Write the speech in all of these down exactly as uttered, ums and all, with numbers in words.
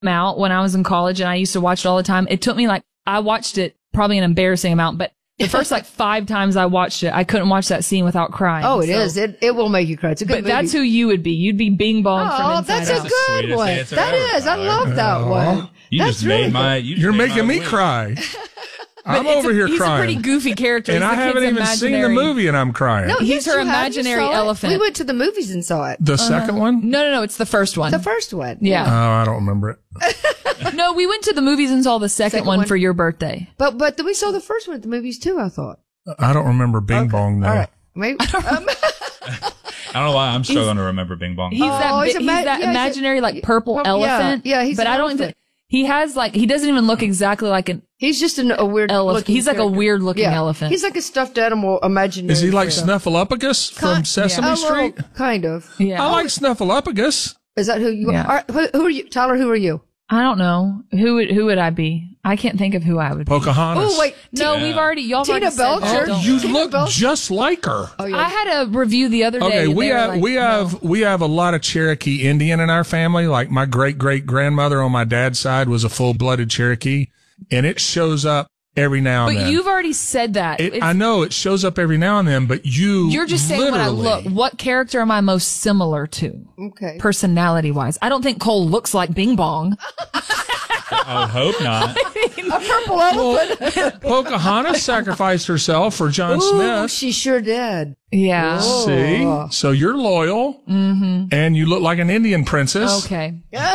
out when I was in college and I used to watch it all the time. It took me like, I watched it probably an embarrassing amount, but the first like five times I watched it, I couldn't watch that scene without crying. Oh, it so. is. It it will make you cry. It's a good But movie. that's who you would be. You'd be Bing Bong oh, from Inside that's a Out. good Sweetest one. answer That ever, is. I Tyler. love that Aw. one. You That's just really made my. good. You just You're made making my me week. cry. I'm But it's over a, here he's crying. a pretty goofy character. and He's I the haven't kid's even seen the imaginary- movie and I'm crying. No, He's yes, her you have. You imaginary saw it. elephant. We went to the movies and saw it. The second one? No, no, no. It's the first one. The first one. Yeah. Oh, I don't remember it. No, we went to the movies and saw the second, Second one, one. for your birthday. But but we saw the first one at the movies too, I thought. I don't remember Bing Bong though. All right. Maybe. Um, I don't know why I'm struggling to remember Bing Bong. He's that, Oh, bi- he's he's, a ma- that yeah, he's a- imaginary like purple Purple- yeah, elephant. yeah, he's But an I don't elephant. even. He has like he doesn't even look exactly like an he's just an, a weird elephant. looking He's like a character. weird looking Yeah. elephant. He's like a stuffed animal imaginary. Is he like friend. Snuffleupagus from Kind- Sesame a Street? little, kind of. yeah. I like Snuffleupagus. Is that who you Yeah. are? Who, who are you? Tyler, who are you? I don't know who would who would I be. I can't think of who I would be. Pocahontas. Oh, wait. No, Yeah. we've already y'all Tina already said Belcher? that. Oh, Don't- you Tina look Belcher? just like her. Oh, yeah. I had a review the other day. Okay, and we they were have like, we no. have we have a lot of Cherokee Indian in our family. Like my great great grandmother on my dad's side was a full blooded Cherokee, and it shows up every now and But then. you've already said that. It, It's- I know it shows up every now and then, but you You're just saying when I literally- look. What character am I most similar to, Okay. personality wise? I don't think Cole looks like Bing Bong. I hope not. A purple elephant. Pocahontas sacrificed herself for John Ooh, Smith. she sure did. Yeah. See, so you're loyal, mm-hmm. and you look like an Indian princess. Okay.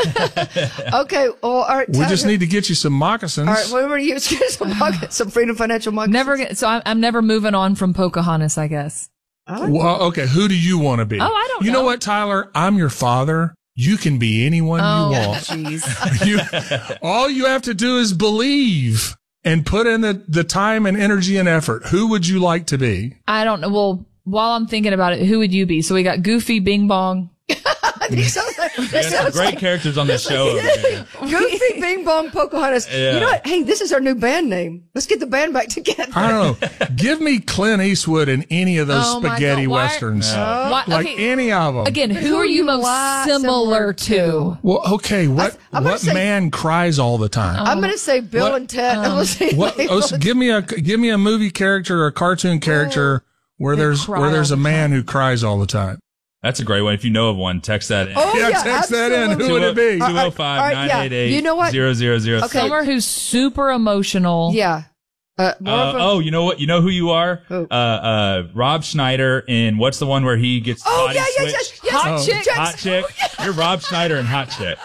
Okay. Well, all right. We Tyler, just need to get you some moccasins. All right. What were you? Some, pocket- some Freedom Financial Market. Never. Get, so I'm, I'm never moving on from Pocahontas, I guess. Well, okay, who do you want to be? Oh, I don't You know know. what, Tyler? I'm your father. You can be anyone Oh, you want. jeez. You, all you have to do is believe and put in the, the time and energy and effort. Who would you like to be? I don't know. Well, while I'm thinking about it, who would you be? So we got Goofy, Bing Bong. These sound like, There's this some sounds great like characters on this show over here. Goofy, Bing Bong, Pocahontas. Yeah. You know what? Hey, this is our new band name. Let's get the band back together. I don't know. Give me Clint Eastwood in any of those Oh, my spaghetti God. Why- westerns. Why- Like okay, any of them. again, who, Who are you you most lie similar similar to? Well, okay. What I'm gonna what say- man cries all the time? I'm going to say Bill What- and Ted. I'm gonna say What? Bill Oh, so and- give me a give me a movie character or a cartoon character where there's cry where there's all a the man who cries all the time. That's a great one. If you know of one, text that in. Oh, Yeah, yeah, text that in. absolutely. Who would it be? two oh five, All right, yeah. nine eight eight, You know what? zero zero zero Okay. Someone who's super emotional. Yeah. Uh, more Uh, of a, oh, you know what? You know who you are? Who? Uh, uh, Rob Schneider in what's the one where he gets Oh, body yeah, yeah, switched? yes, yes. Hot Oh. chick. Hot chick. You're Rob Schneider and Hot chick.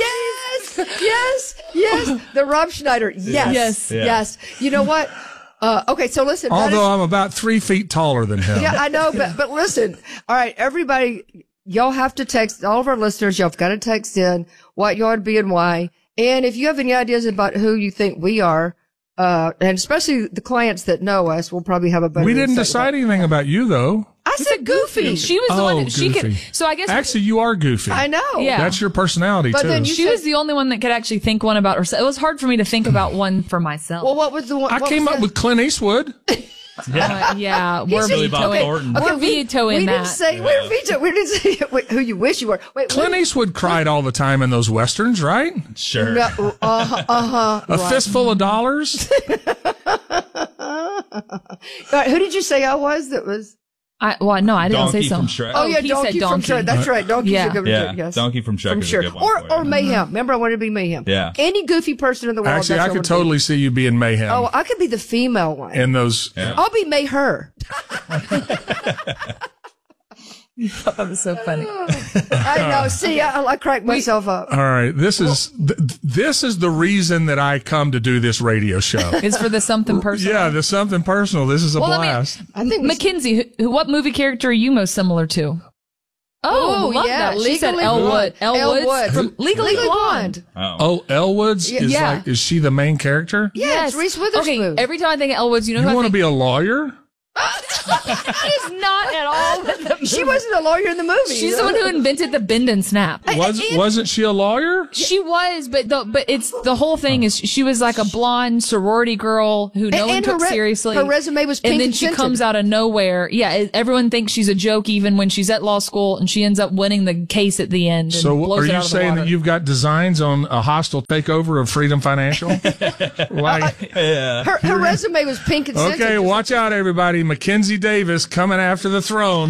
Yes, yes, yes. The Rob Schneider. Yes, Yes. Yeah. yes. You know what? Uh, okay, so listen. that Although is- I'm about three feet taller than him. yeah, I know, but but listen. All right, everybody, y'all have to text. All of our listeners, y'all have got to text in what you ought to be and why. And if you have any ideas about who you think we are, uh, and especially the clients that know us, will probably have a better. We didn't insight decide about- anything about you though. I said Goofy. She was the Oh, one that she could. Goofy. So I guess Actually, you are goofy. I know. Yeah. That's your personality But too. then you- she was the only one that could actually think one about herself. It was hard for me to think about one for myself. Well, what was the one? I what came was up the- with Clint Eastwood. Uh, yeah, we're Billy Bob vetoing. Thornton. We're we- vetoing we that. didn't say we're veto. We didn't say wait, who you wish you were. Wait, Clint what- Eastwood cried all the time in those westerns, right? Sure. No, uh-huh, uh-huh. A fistful of dollars. All right, who did you say I was? That was. I, well, no, I didn't Donkey say so. from Shrek. Oh, yeah, he Donkey said from Donkey. Shrek. That's right. Donkey's Yeah. a good Yeah, yes. Donkey from Shrek From is a Shrek. good one Or for you. or Mayhem. Remember, I wanted to be Mayhem. Yeah. Any goofy person in the world. Actually, that's I what could would be. totally see you being mayhem Oh, I could be the female one. in those. I'll be May her. That was so funny. I know. See, I, I crack myself up. All right, this is th- this is the reason that I come to do this radio show. It's for the something personal. Yeah, there's something personal. This is a Well, I mean, blast. I think we- Mackenzie, who, who- what movie character are you most similar to? Oh, Oh, love yeah, that. She said Legally Elle Blonde. Wood. Elle Elle Woods Woods. from Legally, Legally Blonde. Blonde. Oh. Oh, Elwoods is Yeah. like is she the main character? Yeah, it's Reese Witherspoon. Okay, every time I think of Elle Woods, you know You who I want to think? be a lawyer? She's not at all. With the movie. She wasn't a lawyer in the movie. She's you the know? one who invented the bend and snap. Was, wasn't she a lawyer? She was, but the but it's the whole thing is she was like a blonde sorority girl who no And- one and took her re- seriously. her resume was pink and then and she tinted. comes out of nowhere. Yeah, it- everyone thinks she's a joke even when she's at law school, and she ends up winning the case at the end. And So blows are it you out of the saying water. that you've got designs on a hostile takeover of Freedom Financial? Like, Her, her resume was pink and tinted. okay, watch out, everybody. Mackenzie Davis coming after the throne.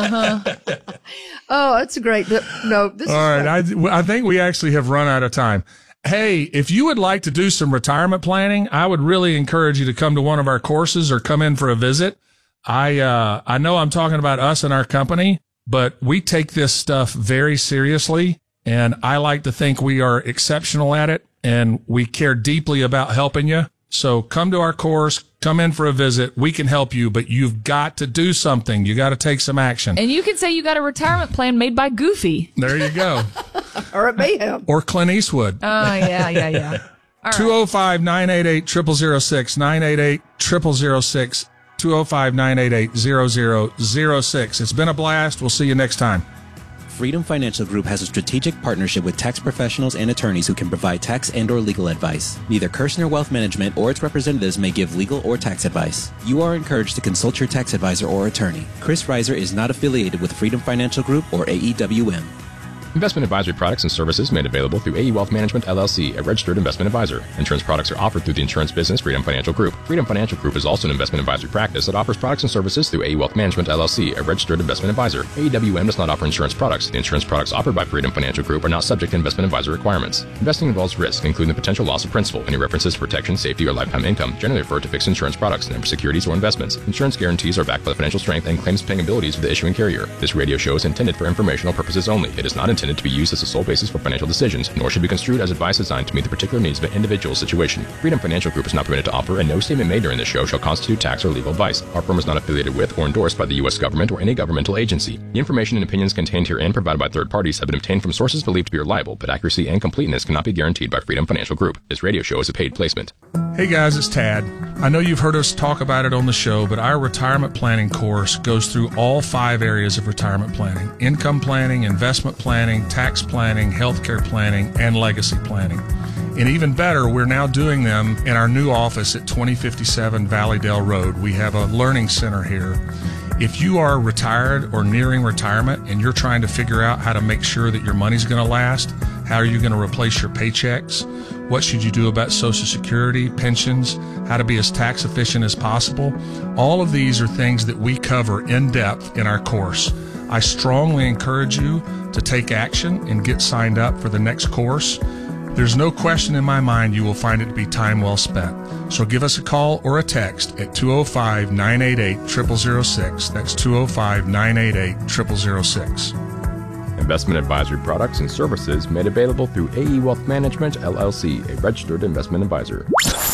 Oh, that's a great. No, this All is right. fun. I, I think we actually have run out of time. Hey, if you would like to do some retirement planning, I would really encourage you to come to one of our courses or come in for a visit. I, uh, I know I'm talking about us and our company, but we take this stuff very seriously. And I like to think we are exceptional at it and we care deeply about helping you. So come to our course, come in for a visit. We can help you, but you've got to do something. You got to take some action. And you can say you got a retirement plan made by Goofy. There you go. Or it may have. Or Clint Eastwood. Oh yeah, yeah, yeah. two oh five, nine eight eight, zero zero zero six, nine eight eight, zero zero zero six, two oh five, nine eight eight, zero zero zero six. It's been a blast. We'll see you next time. Freedom Financial Group has a strategic partnership with tax professionals and attorneys who can provide tax and or legal advice. Neither Kirshner Wealth Management or its representatives may give legal or tax advice. You are encouraged to consult your tax advisor or attorney. Chris Reiser is not affiliated with Freedom Financial Group or A E W M. Investment advisory products and services made available through A E Wealth Management, L L C, a registered investment advisor. Insurance products are offered through the insurance business Freedom Financial Group. Freedom Financial Group is also an investment advisory practice that offers products and services through A E Wealth Management, L L C, a registered investment advisor. A E W M does not offer insurance products. The insurance products offered by Freedom Financial Group are not subject to investment advisor requirements. Investing involves risk, including the potential loss of principal. Any references to protection, safety, or lifetime income generally refer to fixed insurance products, never securities or investments. Insurance guarantees are backed by the financial strength and claims paying abilities of the issuing carrier. This radio show is intended for informational purposes only. It is not intended to be used as a sole basis for financial decisions, nor should be construed as advice designed to meet the particular needs of an individual situation. Freedom Financial Group is not permitted to offer, and no statement made during this show shall constitute tax or legal advice. Our firm is not affiliated with or endorsed by the U S government or any governmental agency. The information and opinions contained herein provided by third parties have been obtained from sources believed to be reliable, but accuracy and completeness cannot be guaranteed by Freedom Financial Group. This radio show is a paid placement. Hey guys, it's Tad. I know you've heard us talk about it on the show, but our retirement planning course goes through all five areas of retirement planning: income planning, investment planning, tax planning, healthcare planning, and legacy planning. And even better, we're now doing them in our new office at twenty fifty-seven Valleydale Road. We have a learning center here. If you are retired or nearing retirement and you're trying to figure out how to make sure that your money's going to last, how are you going to replace your paychecks? What should you do about Social Security, pensions, how to be as tax efficient as possible? All of these are things that we cover in depth in our course. I strongly encourage you to take action and get signed up for the next course. There's no question in my mind you will find it to be time well spent. So give us a call or a text at two oh five, nine eight eight, zero zero zero six. That's two oh five, nine eight eight, zero zero zero six. Investment advisory products and services made available through A E Wealth Management, L L C, a registered investment advisor.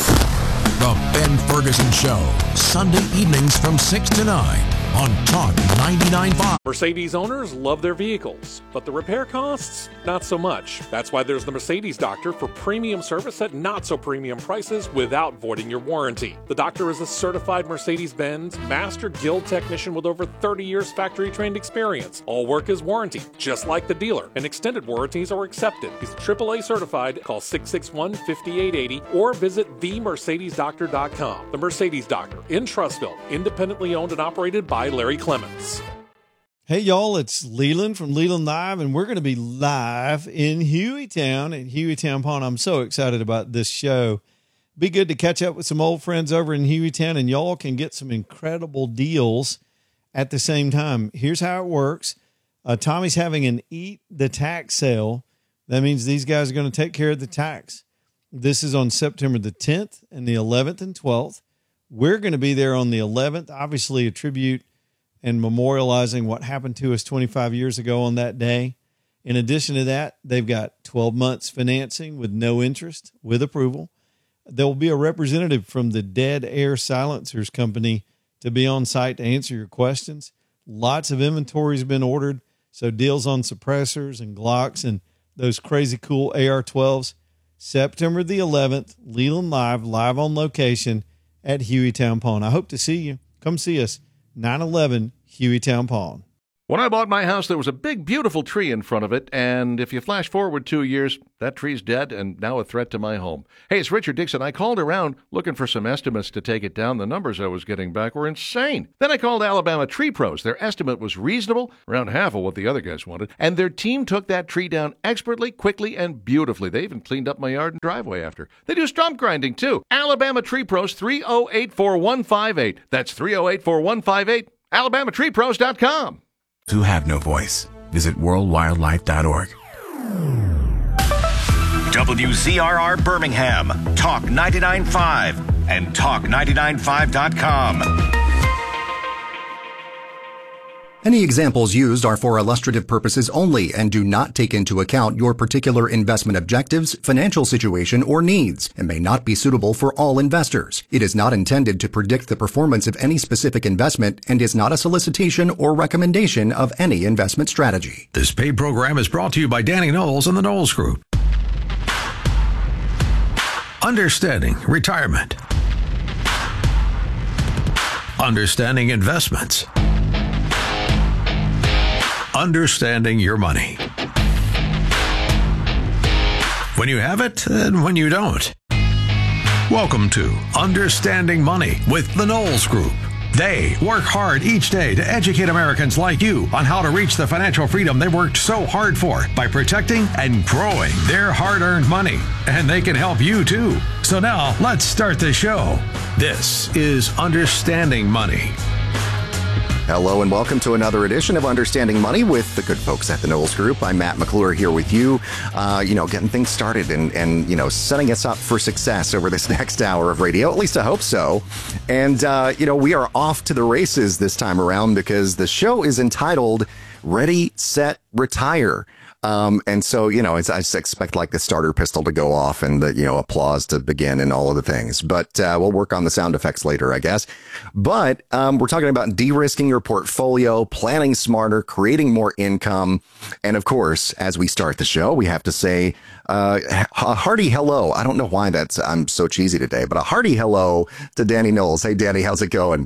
The Ben Ferguson Show, Sunday evenings from six to nine on Talk ninety-nine point five. Mercedes owners love their vehicles, but the repair costs, not so much. That's why there's the Mercedes Doctor for premium service at not so premium prices without voiding your warranty. The Doctor is a certified Mercedes-Benz Master Guild technician with over thirty years factory trained experience. All work is warranted, just like the dealer, and extended warranties are accepted. He's triple A certified. Call six six one, five eight eight zero or visit the mercedes doctor dot com. The Mercedes Doctor in Trussville, independently owned and operated by Larry Clements. Hey, y'all, it's Leland from Leland Live, and we're going to be live in Hueytown at Hueytown Pond. I'm so excited about this show. Be good to catch up with some old friends over in Hueytown, and y'all can get some incredible deals at the same time. Here's how it works. Uh, Tommy's having an Eat the Tax sale. That means these guys are going to take care of the tax. This is on September the tenth and the eleventh and twelfth. We're going to be there on the eleventh, obviously a tribute and memorializing what happened to us twenty-five years ago on that day. In addition to that, they've got twelve months financing with no interest, with approval. There will be a representative from the Dead Air Silencers Company to be on site to answer your questions. Lots of inventory has been ordered, so deals on suppressors and Glocks and those crazy cool A R twelves. September the eleventh, Leland Live, live on location at Hueytown Pond. I hope to see you. Come see us. nine eleven Hueytown Pawn. When I bought my house, there was a big, beautiful tree in front of it, and if you flash forward two years, that tree's dead and now a threat to my home. Hey, it's Richard Dixon. I called around looking for some estimates to take it down. The numbers I was getting back were insane. Then I called Alabama Tree Pros. Their estimate was reasonable, around half of what the other guys wanted, and their team took that tree down expertly, quickly, and beautifully. They even cleaned up my yard and driveway after. They do stump grinding, too. Alabama Tree Pros, three oh eight, four one five eight. That's three oh eight, four one five eight. alabama tree pros dot com. Who have no voice. Visit world wildlife dot org. W Z R R Birmingham, Talk ninety-nine point five, and talk ninety-nine point five dot com. Any examples used are for illustrative purposes only and do not take into account your particular investment objectives, financial situation, or needs, and may not be suitable for all investors. It is not intended to predict the performance of any specific investment and is not a solicitation or recommendation of any investment strategy. This paid program is brought to you by Danny Knowles and the Knowles Group. Understanding retirement. Understanding investments. Understanding your money. When you have it and when you don't. Welcome to Understanding Money with the Knowles Group. They work hard each day to educate Americans like you on how to reach the financial freedom they worked so hard for by protecting and growing their hard-earned money. And they can help you too. So now let's start the show. This is Understanding Money. Hello and welcome to another edition of Understanding Money with the good folks at the Knowles Group. I'm Matt McClure here with you, uh, you know, getting things started and, and, you know, setting us up for success over this next hour of radio. At least I hope so. And, uh, you know, we are off to the races this time around because the show is entitled Ready, Set, Retire. Um, and so, you know, it's, I just expect like the starter pistol to go off and the, you know, applause to begin and all of the things. But uh, we'll work on the sound effects later, I guess. But um, we're talking about de-risking your portfolio, planning smarter, creating more income. And of course, as we start the show, we have to say uh, a hearty hello. I don't know why that's I'm so cheesy today, but a hearty hello to Danny Knowles. Hey, Danny, how's it going?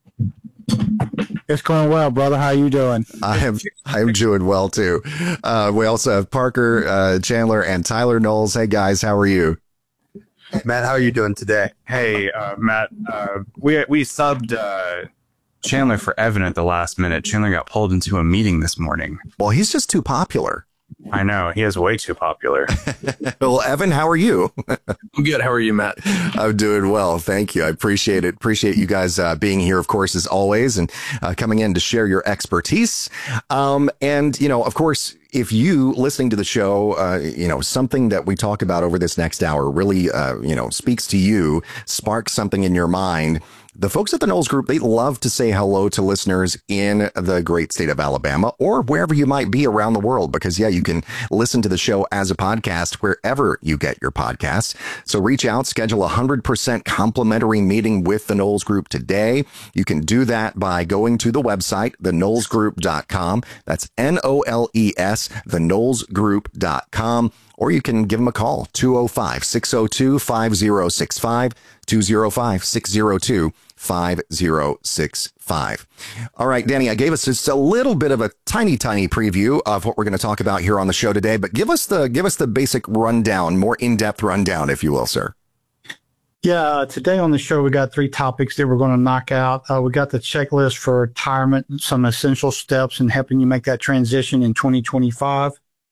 It's going well, brother. How you doing? I am I'm doing well, too. Uh, we also have Parker, uh, Chandler, and Tyler Knowles. Hey, guys, how are you? Matt, how are you doing today? Hey, uh, Matt, uh, we we subbed uh, Chandler for Evan at the last minute. Chandler got pulled into a meeting this morning. Well, he's just too popular. I know. He is way too popular. Well, Evan, how are you? I'm good. How are you, Matt? I'm doing well. Thank you. I appreciate it. Appreciate you guys uh, being here, of course, as always, and uh, coming in to share your expertise. Um, and, you know, of course, if you listening to the show, uh, you know, something that we talk about over this next hour really, uh, you know, speaks to you, sparks something in your mind. The folks at the Knowles Group, they love to say hello to listeners in the great state of Alabama or wherever you might be around the world, because, yeah, you can listen to the show as a podcast wherever you get your podcasts. So reach out, schedule a one hundred percent complimentary meeting with the Knowles Group today. You can do that by going to the website, the knowles group dot com. That's N O L E S, the knowles group dot com. Or you can give them a call, two oh five, six oh two, five oh six five, two oh five, six oh two, five oh six five. All right, Danny, I gave us just a little bit of a tiny, tiny preview of what we're going to talk about here on the show today, but give us the give us the basic rundown, more in-depth rundown, if you will, sir. Yeah, today on the show, we got three topics that we're going to knock out. Uh, we got the checklist for retirement, some essential steps in helping you make that transition in twenty twenty-five.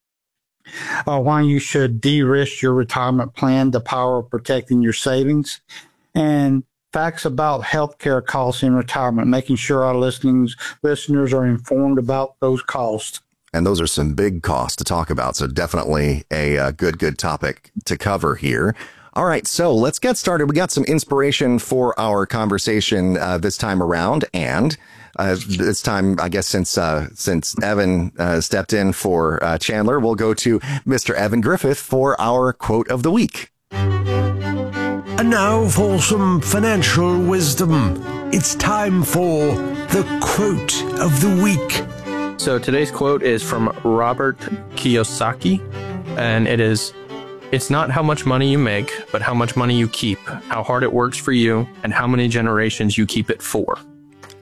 Uh, why you should de-risk your retirement plan, the power of protecting your savings, and facts about healthcare costs in retirement, making sure our listenings, listeners are informed about those costs. And those are some big costs to talk about. So definitely a, a good, good topic to cover here. All right, so let's get started. We got some inspiration for our conversation uh, this time around. And uh, this time, I guess, since uh, since Evan uh, stepped in for uh, Chandler, we'll go to Mister Evan Griffith for our quote of the week. And now for some financial wisdom. It's time for the quote of the week. So today's quote is from Robert Kiyosaki, and it is, "It's not how much money you make, but how much money you keep, how hard it works for you, and how many generations you keep it for."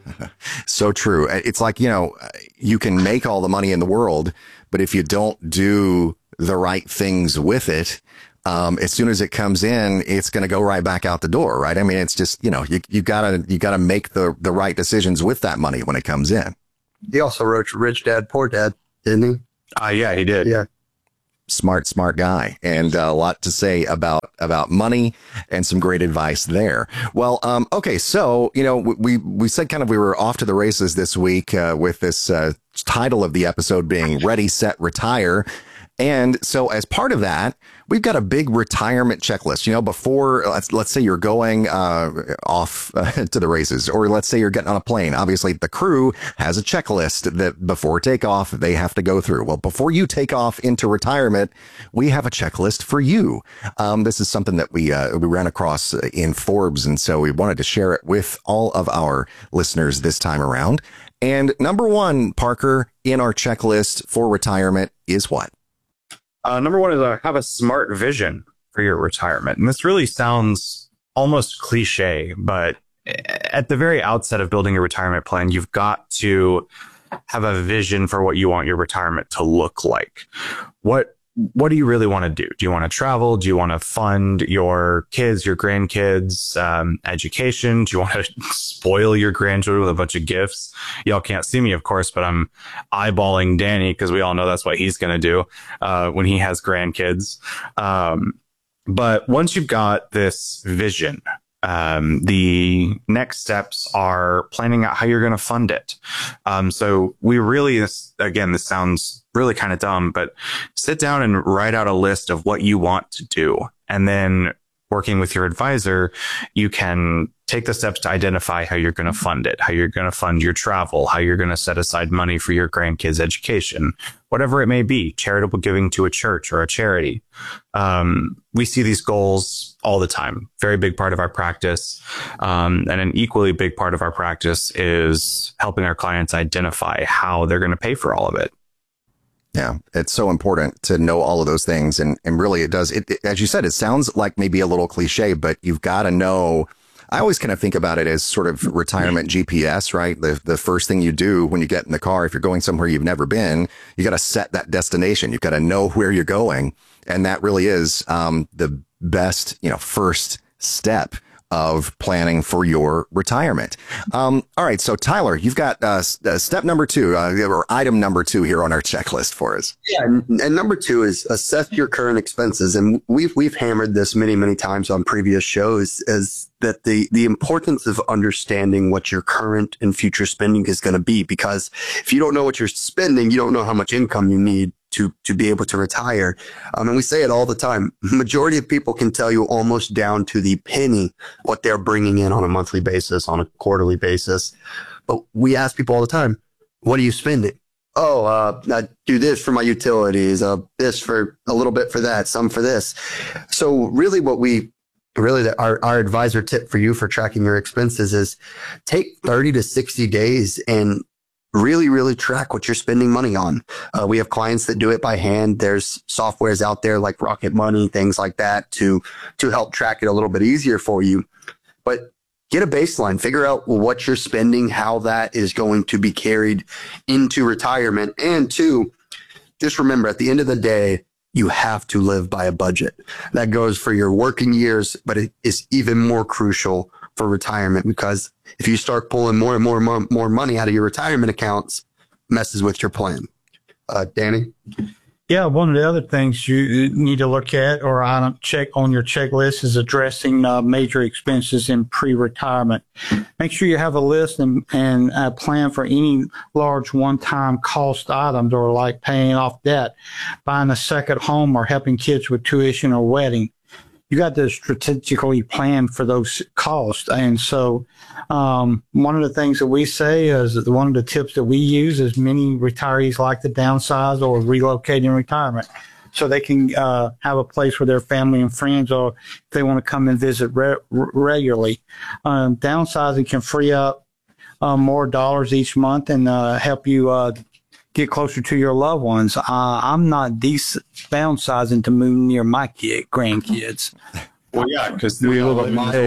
So true. It's like, you know, you can make all the money in the world, but if you don't do the right things with it, um, as soon as it comes in, it's going to go right back out the door, right? I mean, it's just, you know, you, you gotta, you gotta make the, the right decisions with that money when it comes in. He also wrote Rich Dad, Poor Dad, didn't he? Uh, yeah, he did. Yeah. Smart, smart guy, and a lot to say about about money and some great advice there. Well, um, okay, so you know we we said kind of we were off to the races this week uh, with this uh, title of the episode being "Ready, Set, Retire." And so as part of that, we've got a big retirement checklist. You know, before let's let's say you're going uh, off uh, to the races, or let's say you're getting on a plane. Obviously, the crew has a checklist that before takeoff they have to go through. Well, before you take off into retirement, we have a checklist for you. Um, this is something that we uh, we ran across in Forbes, and so we wanted to share it with all of our listeners this time around. And number one, Parker, in our checklist for retirement is what? Uh, number one is uh, have a smart vision for your retirement. And this really sounds almost cliche, but at the very outset of building a retirement plan, you've got to have a vision for what you want your retirement to look like. What what do you really want to do? Do you want to travel? Do you want to fund your kids, your grandkids, um, education? Do you want to spoil your grandchildren with a bunch of gifts? Y'all can't see me, of course, but I'm eyeballing Danny because we all know that's what he's going to do uh, when he has grandkids. Um, but once you've got this vision, Um, the next steps are planning out how you're going to fund it. Um, so we really, this, again, this sounds really kind of dumb, but sit down and write out a list of what you want to do. And then working with your advisor, you can take the steps to identify how you're going to fund it, how you're going to fund your travel, how you're going to set aside money for your grandkids' education, whatever it may be, charitable giving to a church or a charity. Um, we see these goals all the time. Very big part of our practice. Um, and an equally big part of our practice is helping our clients identify how they're going to pay for all of it. Yeah, it's so important to know all of those things. And, and really it does, it, it, as you said, it sounds like maybe a little cliche, but you've got to know. I always kind of think about it as sort of retirement G P S, right? The the first thing you do when you get in the car, if you're going somewhere you've never been, you got to set that destination. You've got to know where you're going. And that really is um, the best, you know, first step of planning for your retirement. Um, all right. So Tyler, you've got uh, step number two uh, or item number two here on our checklist for us. Yeah. And, and number two is assess your current expenses. And we've, we've hammered this many, many times on previous shows is that the, the importance of understanding what your current and future spending is going to be, because if you don't know what you're spending, you don't know how much income you need to, to be able to retire. Um, and we say it all the time. Majority of people can tell you almost down to the penny what they're bringing in on a monthly basis, on a quarterly basis. But we ask people all the time, what are you spending? Oh, uh, I do this for my utilities, uh, this for a little bit for that, some for this. So really what we Really, the, our, our advisor tip for you for tracking your expenses is take thirty to sixty days and really, really track what you're spending money on. Uh, we have clients that do it by hand. There's softwares out there like Rocket Money, things like that to, to help track it a little bit easier for you. But get a baseline, figure out what you're spending, how that is going to be carried into retirement. And two, just remember at the end of the day, you have to live by a budget. That goes for your working years, but it is even more crucial for retirement, because if you start pulling more and more and more, more money out of your retirement accounts, messes with your plan. Uh, Danny? Yeah, one of the other things you need to look at or on check on your checklist is addressing uh, major expenses in pre-retirement. Make sure you have a list and, and a plan for any large one-time cost items, or like paying off debt, buying a second home, or helping kids with tuition or wedding. You got to strategically plan for those costs. And so um, one of the things that we say is that one of the tips that we use is many retirees like to downsize or relocate in retirement so they can uh, have a place where their family and friends, or if they want to come and visit re- regularly. Um, downsizing can free up uh, more dollars each month and uh, help you uh, get closer to your loved ones. Uh, I'm not de- downsizing to move near my kid, grandkids. Well, yeah, because we live in my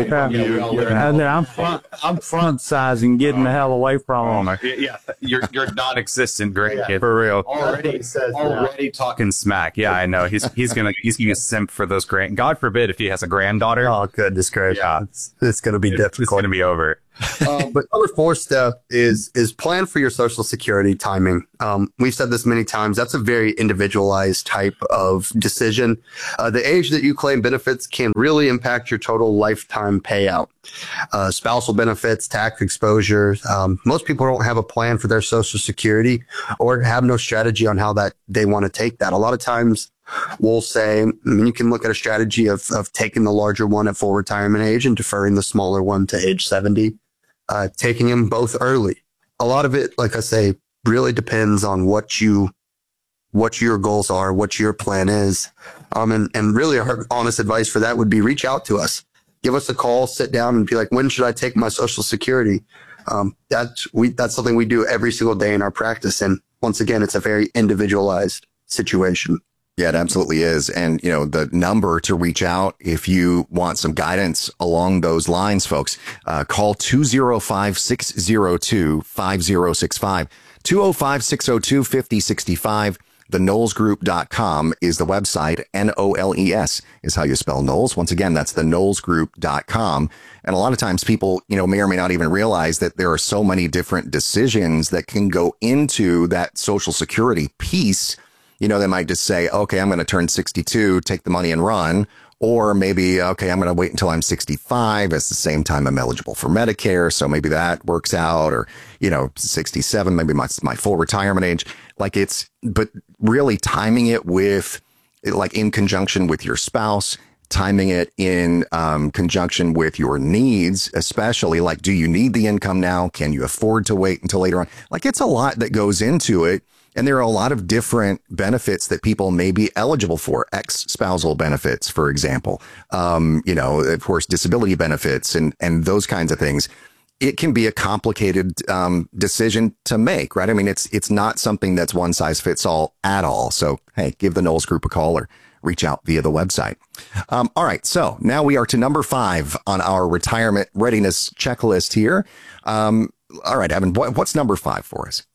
and then I'm front, I'm front sizing, getting the hell away from them. Yeah, you're you're non-existent, great kid, for real. Already says already talking smack. Yeah, I know. He's he's gonna he's gonna simp for those grand. God forbid if he has a granddaughter. Oh goodness gracious! Yeah, it's, it's gonna be it, difficult. It's gonna be over. uh, but number four step is is plan for your Social Security timing. Um, we've said this many times. That's a very individualized type of decision. Uh, the age that you claim benefits can really impact your total lifetime payout. Uh, spousal benefits, tax exposure. Um, most people don't have a plan for their Social Security or have no strategy on how that they want to take that. A lot of times we'll say, I mean, you can look at a strategy of of taking the larger one at full retirement age and deferring the smaller one to age seventy. Uh, taking them both early. A lot of it, like I say, really depends on what you, what your goals are, what your plan is. Um, and, and really our honest advice for that would be reach out to us, give us a call, sit down and be like, when should I take my Social Security? Um, that's, we, that's something we do every single day in our practice. And once again, it's a very individualized situation. Yeah, it absolutely is. And, you know, the number to reach out if you want some guidance along those lines, folks, uh, call two oh five, six oh two, five oh six five, two oh five, six oh two, five oh six five. The Knowles Group dot com is the website. N O L E S is how you spell Knowles. Once again, that's the Knowles Group dot com. And a lot of times people, you know, may or may not even realize that there are so many different decisions that can go into that Social Security piece. You know, they might just say, okay, I'm going to turn sixty-two, take the money and run. Or maybe, okay, I'm going to wait until I'm sixty-five. At the same time, I'm eligible for Medicare. So maybe that works out. Or, you know, sixty-seven, maybe my, my full retirement age. Like it's, but really timing it with, like in conjunction with your spouse, timing it in um, conjunction with your needs, especially like, do you need the income now? Can you afford to wait until later on? Like it's a lot that goes into it. And there are a lot of different benefits that people may be eligible for, ex-spousal benefits, for example, um, you know, of course, disability benefits and, and those kinds of things. It can be a complicated um, decision to make, right? I mean, it's it's not something that's one size fits all at all. So, hey, give the Knowles Group a call or reach out via the website. Um, all right. So now we are to number five on our retirement readiness checklist here. Um, all right, Evan, what, what's number five for us?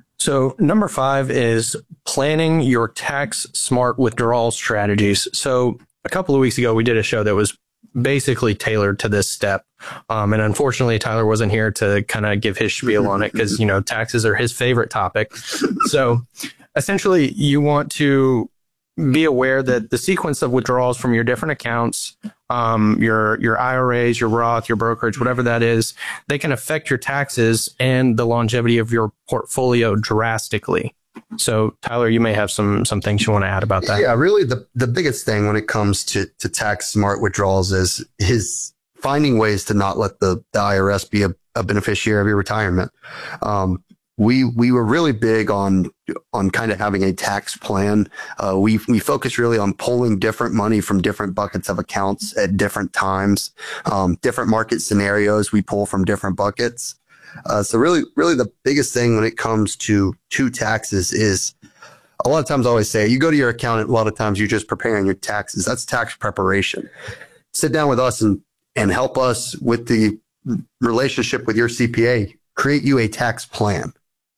So number five is planning your tax smart withdrawal strategies. So a couple of weeks ago, we did a show that was basically tailored to this step. Um, and unfortunately, Tyler wasn't here to kind of give his spiel on it because, you know, taxes are his favorite topic. So essentially, you want to be aware that the sequence of withdrawals from your different accounts, um, your your I R As, your Roth, your brokerage, whatever that is, they can affect your taxes and the longevity of your portfolio drastically. So, Tyler, you may have some some things you want to add about that. Yeah, really, the, the biggest thing when it comes to, to tax smart withdrawals is is finding ways to not let the, the I R S be a, a beneficiary of your retirement. Um, We we were really big on on kind of having a tax plan. Uh, we we focus really on pulling different money from different buckets of accounts at different times, um, different market scenarios. We pull from different buckets. Uh, so really, really the biggest thing when it comes to to taxes is a lot of times I always say you go to your accountant. A lot of times you're just preparing your taxes. That's tax preparation. Sit down with us and and help us with the relationship with your C P A. Create you a tax plan.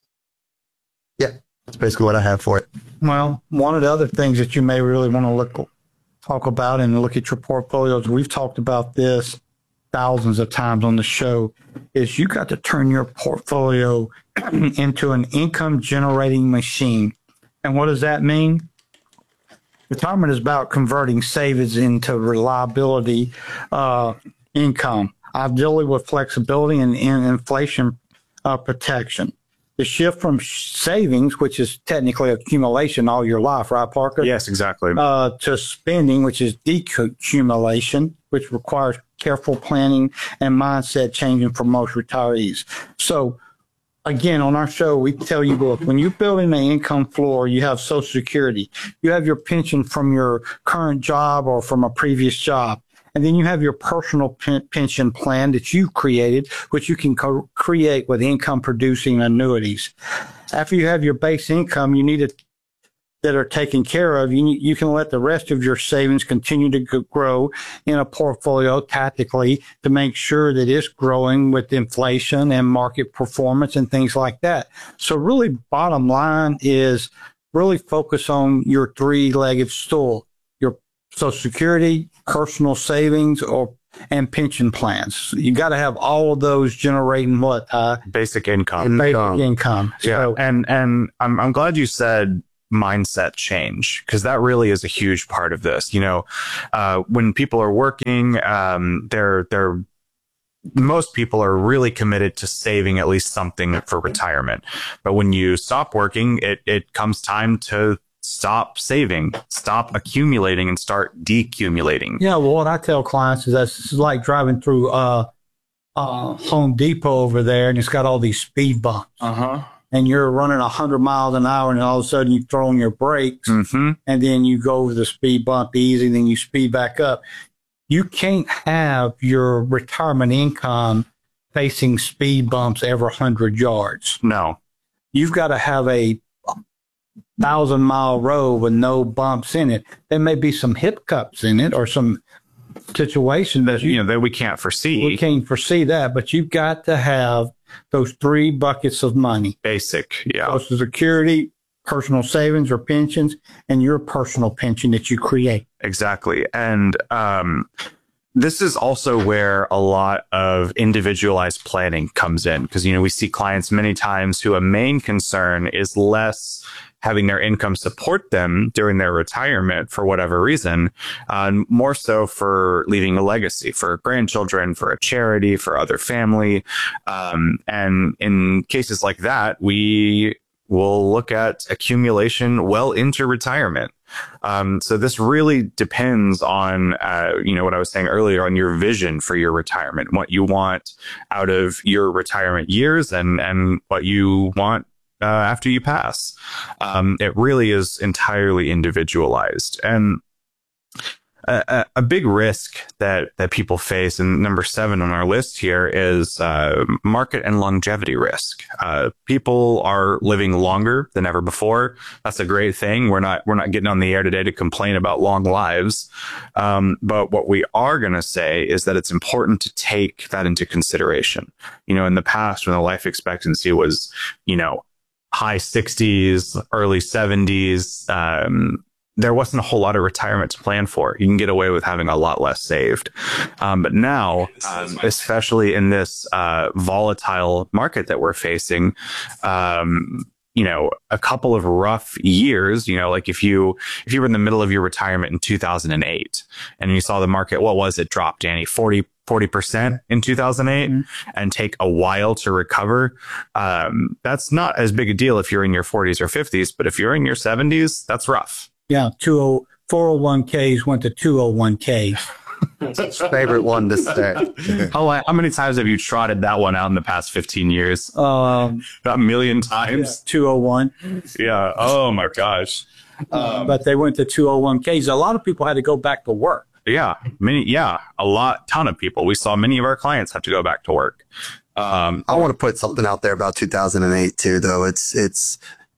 Yeah, that's basically what I have for it. Well, one of the other things that you may really want to look talk about and look at your portfolios, we've talked about this thousands of times on the show, is you got to turn your portfolio into an income generating machine. And what does that mean? Retirement is about converting savings into reliability uh, income, ideally with flexibility and, and inflation uh, protection. The shift from savings, which is technically accumulation all your life, right, Parker? Yes, exactly. Uh, to spending, which is decumulation, which requires careful planning and mindset changing for most retirees. So, again, on our show, we tell you, look, when you're building an income floor, you have Social Security, you have your pension from your current job or from a previous job. And then you have your personal pen- pension plan that you've created, which you can co- create with income producing annuities. After you have your base income, you need to that are taken care of, you, you can let the rest of your savings continue to g- grow in a portfolio tactically to make sure that it's growing with inflation and market performance and things like that. So really, bottom line is really focus on your three-legged stool, your Social Security, personal savings, or and pension plans. You got to have all of those generating what? Uh, basic income. Basic income. Yeah. So, and and I'm I'm glad you said mindset change, because that really is a huge part of this. You know, uh, when people are working, um, they're they're most people are really committed to saving at least something for retirement. But when you stop working, it it comes time to stop saving, stop accumulating, and start decumulating. yeah, well, what I tell clients is that's like driving through uh, uh, Home Depot over there, and it's got all these speed bumps. Uh-huh. And you're running one hundred miles an hour, and all of a sudden you throw on your brakes, mm-hmm. and then you go over the speed bump easy, and then you speed back up. You can't have your retirement income facing speed bumps every one hundred yards. No. You've got to have a thousand mile road with no bumps in it. There may be some hiccups in it or some situation that you know that we can't foresee. We can't foresee that, but you've got to have those three buckets of money: basic, yeah, Social Security, personal savings or pensions, and your personal pension that you create. Exactly, and um, this is also where a lot of individualized planning comes in, because you know we see clients many times who a main concern is less having their income support them during their retirement for whatever reason, uh, and more so for leaving a legacy for grandchildren, for a charity, for other family. Um, and in cases like that, we will look at accumulation well into retirement. Um, so this really depends on, uh, you know, what I was saying earlier, on your vision for your retirement, what you want out of your retirement years, and, and what you want Uh, after you pass. Um, it really is entirely individualized. And a, a big risk that, that people face, and number seven on our list here, is uh, market and longevity risk. Uh, people are living longer than ever before. That's a great thing. We're not we're not getting on the air today to complain about long lives. Um, but what we are going to say is that it's important to take that into consideration. You know, in the past, when the life expectancy was, you know, high sixties, early seventies, um, there wasn't a whole lot of retirement to plan for. You can get away with having a lot less saved. Um, but now, um, especially in this uh, volatile market that we're facing, um, you know, a couple of rough years, you know, like if you, if you were in the middle of your retirement in two thousand eight and you saw the market, what was it drop, Danny? forty percent in two thousand eight, mm-hmm. and take a while to recover. Um, that's not as big a deal if you're in your forties or fifties, but if you're in your seventies, that's rough. Yeah. four oh one k's went to two oh one k. Favorite one to say. How, how many times have you trotted that one out in the past fifteen years? Um, About a million times. Yeah, two oh one. Yeah. Oh my gosh. Um, but they went to two oh one k's. A lot of people had to go back to work. Yeah, many. Yeah, a lot, ton of people. We saw many of our clients have to go back to work. Um, I want to put something out there about two thousand eight too, though. It's it's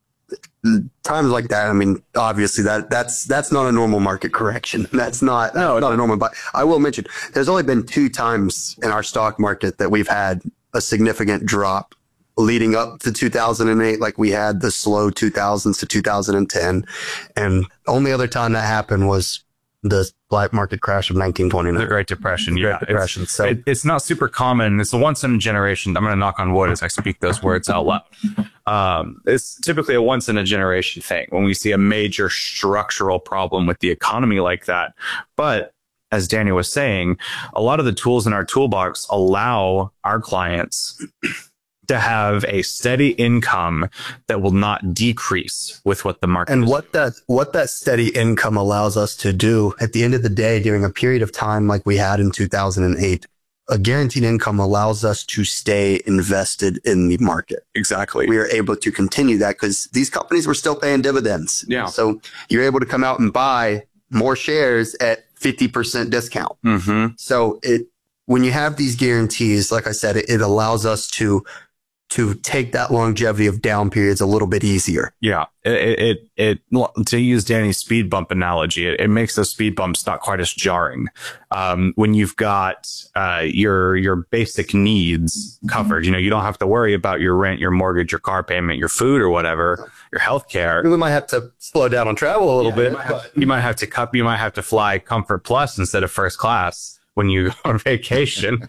times like that. I mean, obviously that that's that's not a normal market correction. That's not no, not a normal. But I will mention, there's only been two times in our stock market that we've had a significant drop leading up to two thousand eight, like we had the slow two thousands to two thousand ten, and the only other time that happened was the black market crash of nineteen twenty-nine. The Great Depression. The yeah. Great Depression. It's, so it, it's not super common. It's a once in a generation. I'm going to knock on wood as I speak those words out loud. Um, it's typically a once in a generation thing when we see a major structural problem with the economy like that. But as Danny was saying, a lot of the tools in our toolbox allow our clients to have a steady income that will not decrease with what the market and is. what that what that steady income allows us to do at the end of the day during a period of time like we had in two thousand eight, a guaranteed income allows us to stay invested in the market. Exactly. We are able to continue that because these companies were still paying dividends. Yeah. So you're able to come out and buy more shares at fifty percent discount. Mm-hmm. So it when you have these guarantees, like I said, it, it allows us to to take that longevity of down periods a little bit easier. Yeah, it, it, it to use Danny's speed bump analogy, it, it makes those speed bumps not quite as jarring. Um, when you've got uh, your your basic needs covered, you know, you don't have to worry about your rent, your mortgage, your car payment, your food or whatever, your health care. We might have to slow down on travel a little yeah, bit. You might, have, you might have to cup. You might have to fly Comfort Plus instead of first class when you go on vacation.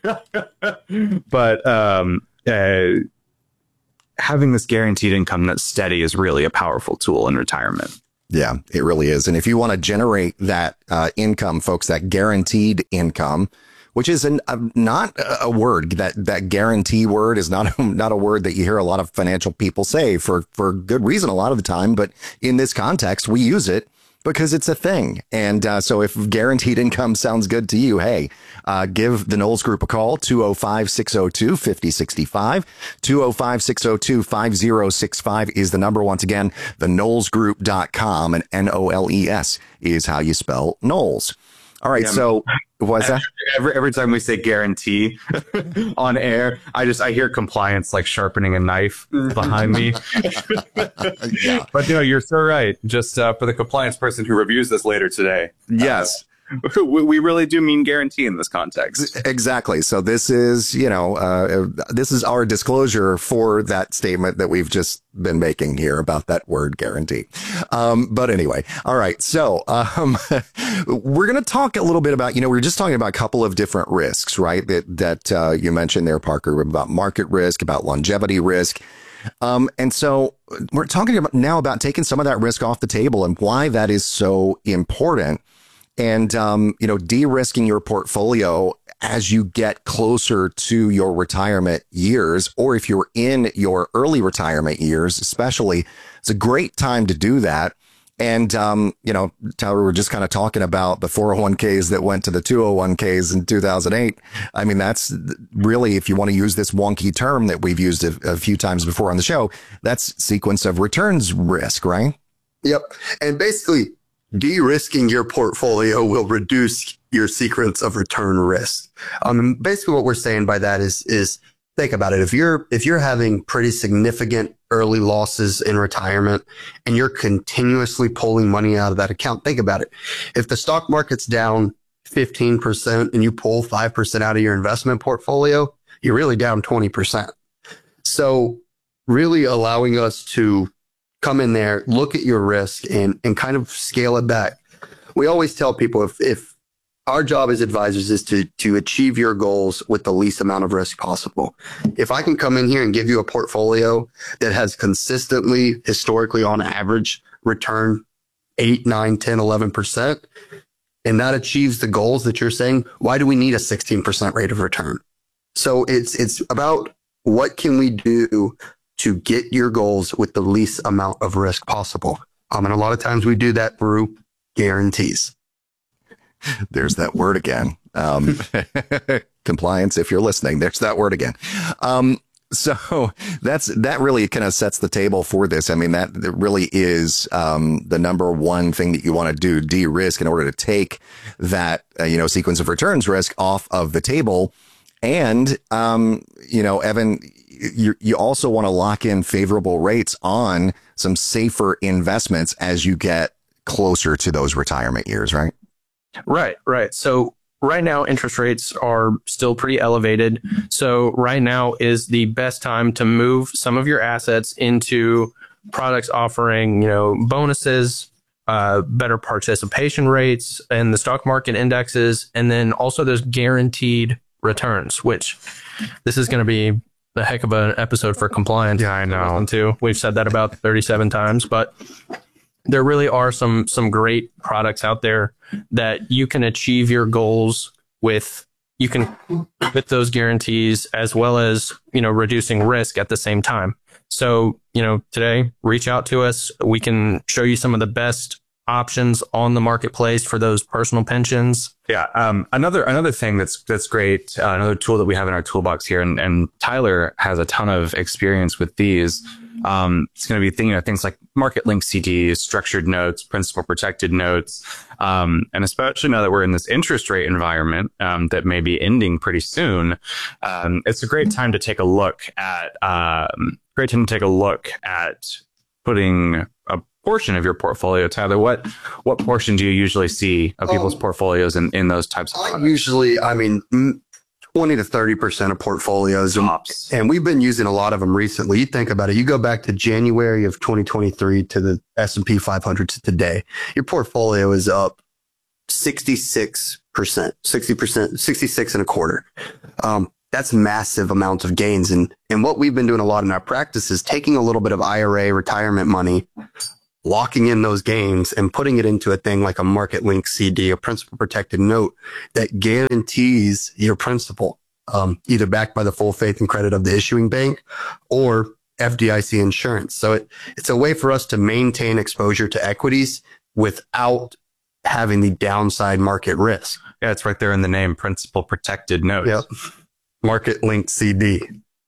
But um, uh, having this guaranteed income that's steady is really a powerful tool in retirement. Yeah, it really is. And if you want to generate that uh, income, folks, that guaranteed income, which is an, uh, not a word, that that guarantee word is not, not a word that you hear a lot of financial people say for, for good reason a lot of the time. But in this context, we use it because it's a thing. And uh, so if guaranteed income sounds good to you, hey, uh, give the Knowles Group a call, two oh five, six oh two, five oh six five. two oh five, six oh two, five oh six five is the number. Once again, the knowles group dot com, and N O L E S is how you spell Knowles. All right, yeah, so what's that? Every, every time we say guarantee on air, I just I hear compliance like sharpening a knife behind me. Yeah. But no, you're so right. Just uh, for the compliance person who reviews this later today. Yes. Uh, we really do mean guarantee in this context. Exactly. So this is, you know, uh, this is our disclosure for that statement that we've just been making here about that word guarantee. Um, but anyway, all right. So um, we're going to talk a little bit about, you know, we were just talking about a couple of different risks, right? That, that uh, you mentioned there, Parker, about market risk, about longevity risk. Um, and so we're talking about now about taking some of that risk off the table and why that is so important. And, um, you know, de-risking your portfolio as you get closer to your retirement years, or if you're in your early retirement years, especially, it's a great time to do that. And, um, you know, Tyler, we're just kind of talking about the four oh one k's that went to the two oh one k's in two thousand eight. I mean, that's really, if you want to use this wonky term that we've used a, a few times before on the show, that's sequence of returns risk, right? Yep. And basically, de-risking your portfolio will reduce your sequence of return risk. Um, basically what we're saying by that is, is think about it. If you're, if you're having pretty significant early losses in retirement and you're continuously pulling money out of that account, think about it. If the stock market's down fifteen percent and you pull five percent out of your investment portfolio, you're really down twenty percent. So really allowing us to come in there, look at your risk and, and kind of scale it back. We always tell people if, if our job as advisors is to, to achieve your goals with the least amount of risk possible. If I can come in here and give you a portfolio that has consistently, historically on average, return eight, nine, ten, eleven percent, and that achieves the goals that you're saying, why do we need a sixteen percent rate of return? So it's, it's about what can we do to get your goals with the least amount of risk possible. Um, and a lot of times we do that through guarantees. There's that word again. Um, compliance. If you're listening, there's that word again. Um, so that's, that really kind of sets the table for this. I mean, that, that really is, um, the number one thing that you want to do, de-risk, in order to take that, uh, you know, sequence of returns risk off of the table. And, um, you know, Evan, you, you also want to lock in favorable rates on some safer investments as you get closer to those retirement years, right? Right, right. So right now, interest rates are still pretty elevated. So right now is the best time to move some of your assets into products offering, you know, bonuses, uh, better participation rates in the stock market indexes, and then also those guaranteed returns, which this is going to be the heck of an episode for compliance. Yeah, I know. Too. We've said that about thirty-seven times, but there really are some some great products out there that you can achieve your goals with. You can with those guarantees, as well as, you know, reducing risk at the same time. So, you know, today, reach out to us. We can show you some of the best options on the marketplace for those personal pensions. Yeah. Um, another, another thing that's, that's great. Uh, another tool that we have in our toolbox here, and, and Tyler has a ton of experience with these, Um, it's going to be thinking of things like market link C Ds, structured notes, principal protected notes. Um, and especially now that we're in this interest rate environment, um, that may be ending pretty soon. Um, it's a great time to take a look at, um, great time to take a look at putting a portion of your portfolio. Tyler, what, what portion do you usually see of people's um, portfolios in, in those types of products? I usually, I mean, twenty to thirty percent of portfolios. And, and we've been using a lot of them recently. You think about it. You go back to January of twenty twenty-three to the S and P five hundred to today. Your portfolio is up sixty-six percent, sixty percent, sixty-six and a quarter. Um, that's massive amounts of gains. And, and what we've been doing a lot in our practice is taking a little bit of I R A retirement money, locking in those gains and putting it into a thing like a market link C D, a principal protected note that guarantees your principal, um, either backed by the full faith and credit of the issuing bank or F D I C insurance. So it, it's a way for us to maintain exposure to equities without having the downside market risk. Yeah, it's right there in the name, principal protected note. Yep. Market link C D.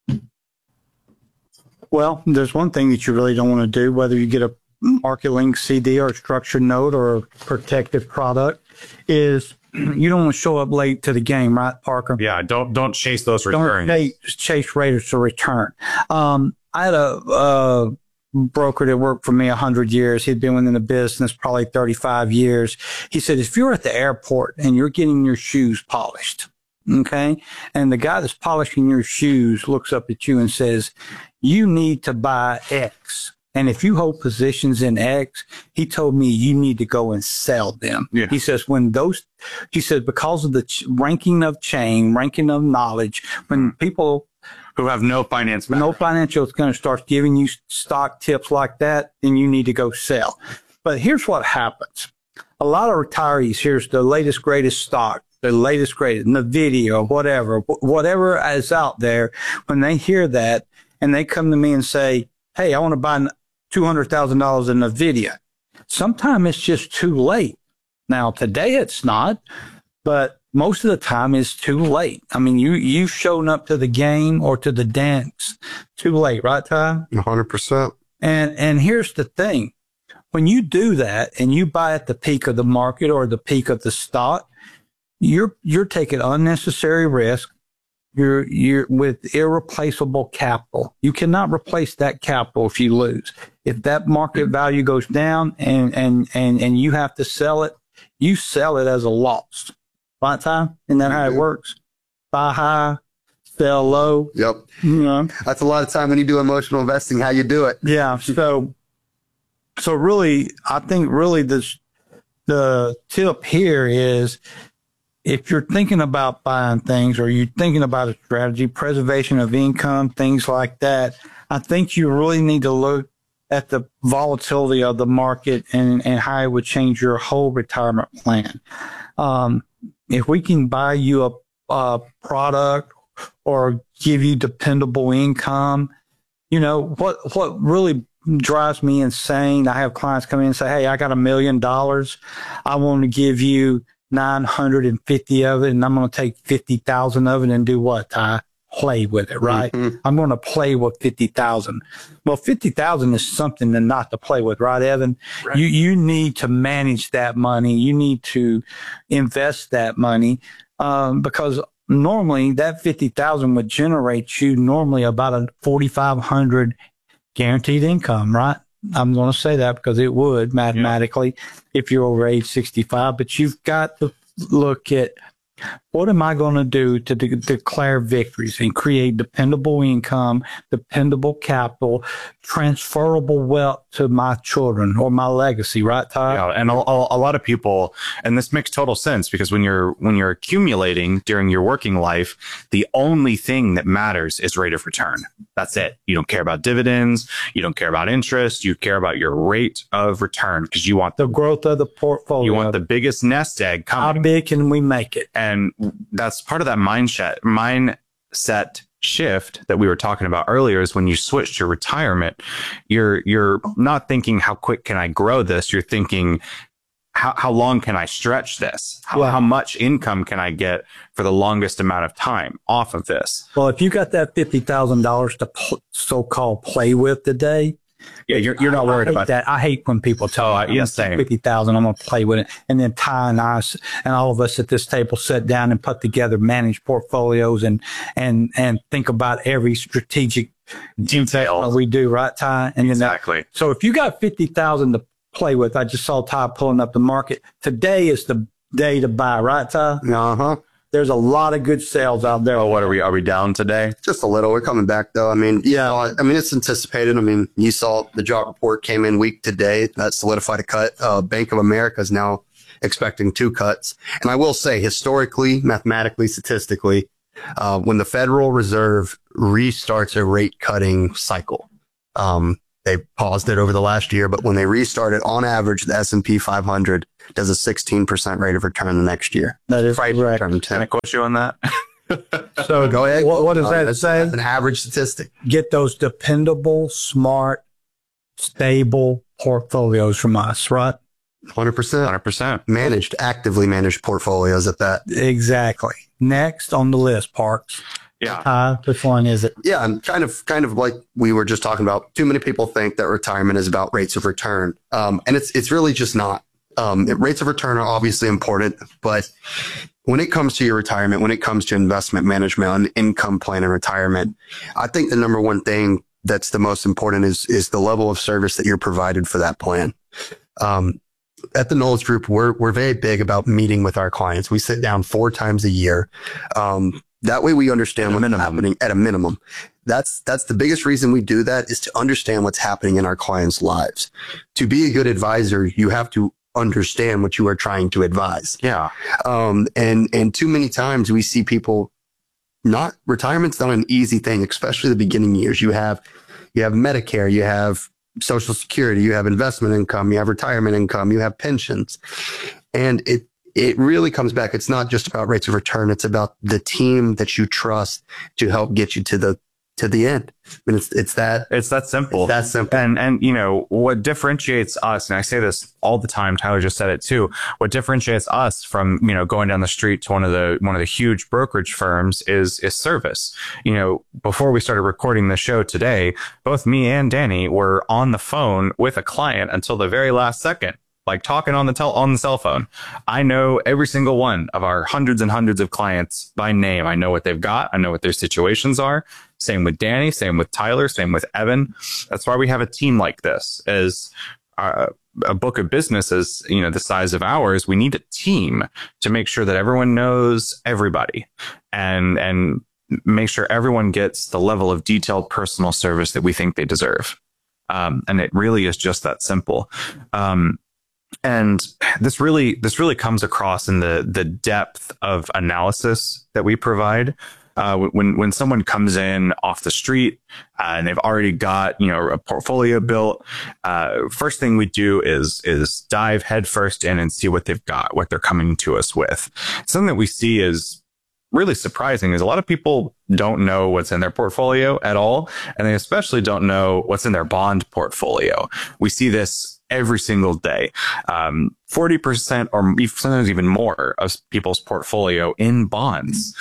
Well, there's one thing that you really don't want to do, whether you get a market link C D or a structured note or a protected product, is you don't want to show up late to the game, right, Parker? Yeah, don't don't chase those returns. Don't chase, chase rates to return. Um, I had a, a broker that worked for me a hundred years. He'd been within the business probably thirty-five years. He said, if you're at the airport and you're getting your shoes polished, okay, and the guy that's polishing your shoes looks up at you and says, you need to buy X. And if you hold positions in X, he told me you need to go and sell them. Yeah. He says, when those, he said, because of the ch- ranking of chain, ranking of knowledge, when people who have no finance, no financial is going to start giving you stock tips like that, then you need to go sell. But here's what happens. A lot of retirees, here's the latest, greatest stock, the latest, greatest, NVIDIA, whatever, whatever is out there. When they hear that and they come to me and say, hey, I want to buy two hundred thousand dollars in NVIDIA. Sometimes it's just too late. Now, today it's not, but most of the time it's too late. I mean, you, you've shown up to the game or to the dance too late, right, Ty? one hundred percent. And, and here's the thing. When you do that and you buy at the peak of the market or the peak of the stock, you're, you're taking unnecessary risk. You're, you're with irreplaceable capital. You cannot replace that capital if you lose. If that market value goes down and, and, and, and you have to sell it, you sell it as a loss. Right, Ty? Isn't that how it works? Buy high, sell low. Yep. You know? That's a lot of time when you do emotional investing, how you do it. Yeah. So, so really, I think really this, the tip here is, if you're thinking about buying things or you're thinking about a strategy, preservation of income, things like that, I think you really need to look at the volatility of the market and, and how it would change your whole retirement plan. Um, if we can buy you a, a product or give you dependable income, you know, what, what really drives me insane, I have clients come in and say, hey, I got a million dollars. I want to give you nine hundred fifty of it, and I'm going to take fifty thousand of it and do what, Ty? Play with it, right? Mm-hmm. I'm going to play with fifty thousand. Well, fifty thousand is something to not to play with, right, Evan? Right. You, you need to manage that money. You need to invest that money, um, because normally that fifty thousand would generate you normally about a forty-five hundred guaranteed income, right? I'm going to say that because it would mathematically yeah. if you're over age sixty-five, but you've got to look at what am I going to do to de- declare victories and create dependable income, dependable capital, transferable wealth to my children or my legacy, right, Ty? Yeah, and a, a lot of people, and this makes total sense because when you're when you're accumulating during your working life, the only thing that matters is rate of return. That's it. You don't care about dividends. You don't care about interest. You care about your rate of return because you want the growth of the portfolio. You want the biggest nest egg coming. How big can we make it? And that's part of that mindset, mindset shift that we were talking about earlier is when you switch to retirement, you're, you're not thinking how quick can I grow this? You're thinking, how, how long can I stretch this? How, how much income can I get for the longest amount of time off of this? Well, if you got that fifty thousand dollars to pl- so-called play with today, yeah, you're, you're not worried I hate about that. I hate when people tell Oh, me, yeah, I'm same. fifty thousand, I'm going to play with it. And then Ty and I and all of us at this table sit down and put together managed portfolios and, and, and think about every strategic detail we do, right, Ty? And exactly. Then that, so if you got fifty thousand to play with, I just saw Ty pulling up the market. Today is the day to buy, right, Ty? Uh-huh. There's a lot of good sales out there. Oh, what are we? Are we down today? Just a little. We're coming back though. I mean, yeah. I mean, it's anticipated. I mean, you saw the job report came in weak today. That solidified a cut. Uh, Bank of America is now expecting two cuts. And I will say, historically, mathematically, statistically, uh, when the Federal Reserve restarts a rate cutting cycle, um, they paused it over the last year, but when they restart it, on average, the S and P five hundred does a sixteen percent rate of return the next year. That is right. correct. Can I quote you on that? So go ahead. What, what does Uh, that that's, say? that's an average statistic. Get those dependable, smart, stable portfolios from us, right? one hundred percent. one hundred percent. Managed, actively managed portfolios at that. Exactly. Next on the list, Parks. Yeah. Uh, which one is it? Yeah, and kind of, kind of like we were just talking about. Too many people think that retirement is about rates of return, um, and it's it's really just not. Um, rates of return are obviously important, but when it comes to your retirement, when it comes to investment management and income plan and retirement, I think the number one thing that's the most important is is the level of service that you're provided for that plan. Um, at the Knowles Group, we're we're very big about meeting with our clients. We sit down four times a year. Um, That way we understand what's happening at a minimum. That's, that's the biggest reason we do that, is to understand what's happening in our clients' lives. To be a good advisor, you have to understand what you are trying to advise. Yeah. Um, and, and too many times we see people not, retirement's not an easy thing, especially the beginning years. You have, you have Medicare, you have Social Security, you have investment income, you have retirement income, you have pensions. And it, It really comes back. It's not just about rates of return. It's about the team that you trust to help get you to the to the end. I mean, it's it's that it's that simple. It's that simple. And and you know what differentiates us, and I say this all the time. Tyler just said it too. What differentiates us from you know going down the street to one of the one of the huge brokerage firms is is service. You know, before we started recording the show today, both me and Danny were on the phone with a client until the very last second. Like talking on the tel- on the cell phone. I know every single one of our hundreds and hundreds of clients by name. I know what they've got. I know what their situations are. Same with Danny, same with Tyler, same with Evan. That's why we have a team like this. As uh, a book of business is, you know, the size of ours, we need a team to make sure that everyone knows everybody and, and make sure everyone gets the level of detailed personal service that we think they deserve. Um, and it really is just that simple. Um, And this really, this really comes across in the the depth of analysis that we provide. Uh, when when someone comes in off the street uh, and they've already got you know a portfolio built, uh, first thing we do is is dive headfirst in and see what they've got, what they're coming to us with. Something that we see is really surprising is a lot of people don't know what's in their portfolio at all, and they especially don't know what's in their bond portfolio. We see this every single day. Um, forty percent or sometimes even more of people's portfolio in bonds